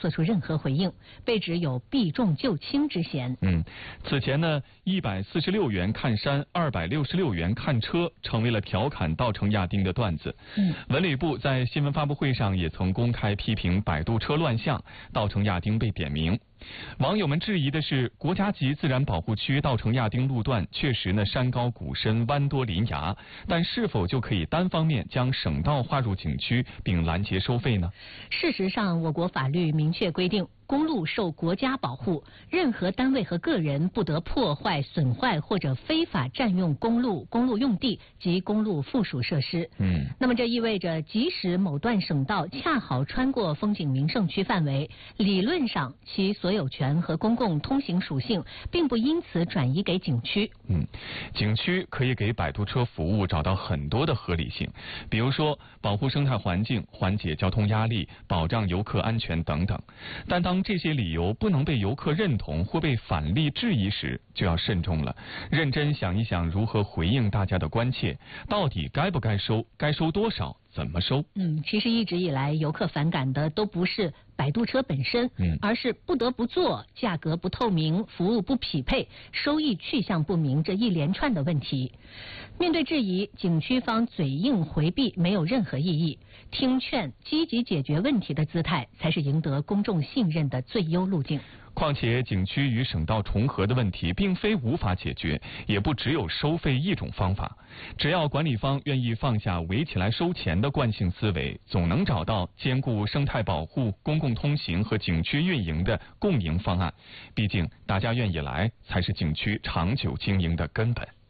做出任何回应，被指有避重就轻之嫌。 此前呢，146元看山，266元看车，成为了调侃稻城亚丁的段子。文旅部在新闻发布会上也曾公开批评摆渡车乱象，稻城亚丁被点名。网友们质疑的是，国家级自然保护区稻城亚丁路段确实呢山高谷深，弯多林崖，但是否就可以单方面将省道划入景区并拦截收费呢？ 事实上，我国法律明确规定，公路受国家保护，任何单位和个人不得破坏、损坏或者非法占用公路、公路用地及公路附属设施。那么这意味着，即使某段省道恰好穿过风景名胜区范围，理论上其所有权和公共通行属性并不因此转移给景区。 景区可以给摆渡车服务找到很多的合理性，比如说保护生态环境、缓解交通压力、保障游客安全等等。但当这些理由不能被游客认同或被反例质疑时，就要慎重了，认真想一想如何回应大家的关切，到底该不该收，该收多少，怎么收？ 其实一直以来，游客反感的都不是摆渡车本身，而是不得不做、价格不透明、服务不匹配、收益去向不明这一连串的问题。面对质疑，景区方嘴硬回避没有任何意义，听劝、积极解决问题的姿态，才是赢得公众信任的最优路径。 况且景区与省道重合的问题并非无法解决，也不只有收费一种方法。只要管理方愿意放下围起来收钱的惯性思维，总能找到兼顾生态保护、公共通行和景区运营的共赢方案。毕竟大家愿意来，才是景区长久经营的根本。